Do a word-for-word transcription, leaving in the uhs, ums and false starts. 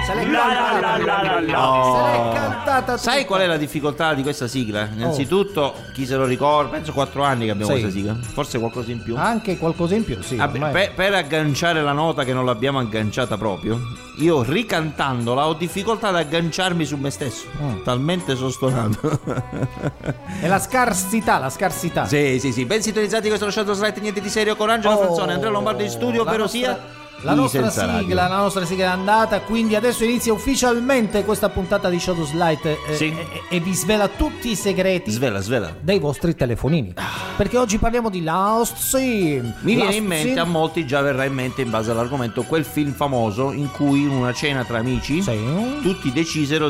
Se l'è La, cantata, la, la, la, la. Oh. se l'è cantata Sai tutta. qual è la difficoltà di questa sigla? Innanzitutto, chi se lo ricorda, penso quattro anni che abbiamo Sì. questa sigla, forse qualcosa in più. Anche qualcosa in più, sì. Ah, ormai- per, per agganciare la nota che non l'abbiamo agganciata proprio, io ricantandola ho difficoltà ad agganciarmi su me stesso. Mm. Talmente sono stonato. È la scarsità, la scarsità. Sì, sì, sì. Ben sintonizzati, questo è lo Shadow Slide, niente di serio, con Angela Oh, Falzone, Andrea Lombardo in studio, la ovvero nostra- sia La i nostra Senza sigla, Radio. la nostra sigla è andata, quindi adesso inizia ufficialmente questa puntata di Shadow Slide eh, Sì. e, e vi svela tutti i segreti Svela, svela. dei vostri telefonini. Perché oggi parliamo di Lost Scene. Mi viene Lost in mente, Scene- a molti già verrà in mente in base all'argomento, quel film famoso in cui in una cena tra amici Sì. tutti decisero